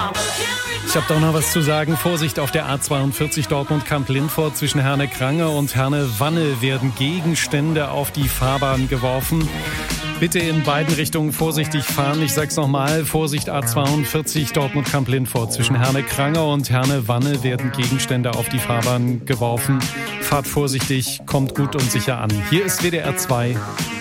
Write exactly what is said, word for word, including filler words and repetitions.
Ich habe doch noch was zu sagen. Vorsicht auf der A zweiundvierzig Dortmund-Kamp-Lindfort. Zwischen Herne-Krange und Herne-Wanne werden Gegenstände auf die Fahrbahn geworfen. Bitte in beiden Richtungen vorsichtig fahren. Ich sag's nochmal, Vorsicht A zweiundvierzig Dortmund-Kamp-Lindfort. Zwischen Herne-Krange und Herne-Wanne werden Gegenstände auf die Fahrbahn geworfen. Fahrt vorsichtig, kommt gut und sicher an. Hier ist W D R zwei.